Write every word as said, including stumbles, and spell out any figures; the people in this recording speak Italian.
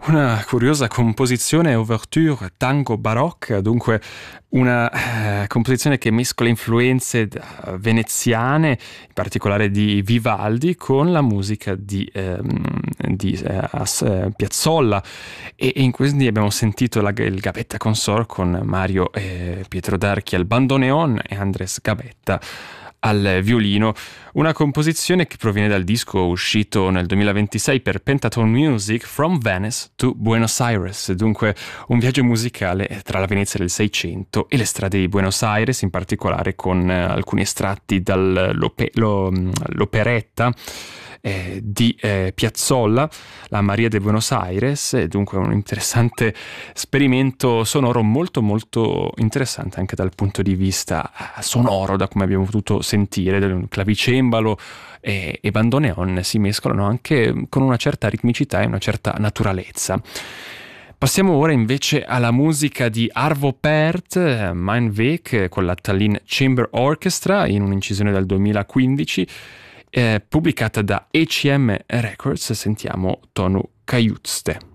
Una curiosa composizione ouverture tango barocca, dunque una eh, composizione che mescola influenze da- veneziane, in particolare di Vivaldi, con la musica di, ehm, di eh, As- eh, Piazzolla. E, e in questi abbiamo sentito la- il Gabetta Consort con Mario eh, Pietro Darchi al bandoneon e Andres Gabetta al violino, una composizione che proviene dal disco uscito nel duemilaventisei per Pentatone Music, From Venice to Buenos Aires, dunque un viaggio musicale tra la Venezia del Seicento e le strade di Buenos Aires, in particolare con eh, alcuni estratti dall'operetta eh, di eh, Piazzolla, la Maria de Buenos Aires, e dunque un interessante esperimento sonoro molto molto interessante anche dal punto di vista sonoro, da come abbiamo potuto sentire, del clavicembalo e, e bandoneon si mescolano anche con una certa ritmicità e una certa naturalezza. Passiamo ora invece alla musica di Arvo Pärt, Mein Weg, con la Tallinn Chamber Orchestra, in un'incisione del duemilaquindici, eh, pubblicata da E C M Records. Sentiamo Tonu Kajutste.